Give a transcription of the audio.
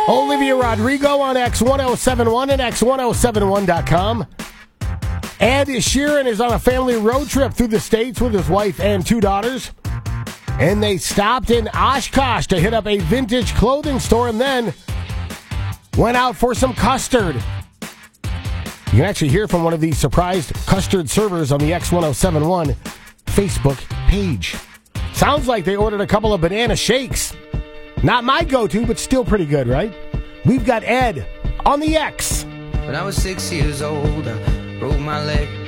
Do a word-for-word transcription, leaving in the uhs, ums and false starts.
Olivia Rodrigo on X ten seventy-one and X ten seventy-one dot com. Ed Sheeran is on a family road trip through the States with his wife and two daughters. And they stopped in Oshkosh to hit up a vintage clothing store and then went out for some custard. You can actually hear from one of these surprised custard servers on the X ten seventy-one Facebook page. Sounds like they ordered a couple of banana shakes. Not my go-to, but still pretty good, right? We've got Ed on the X. When I was six years old, I broke my leg.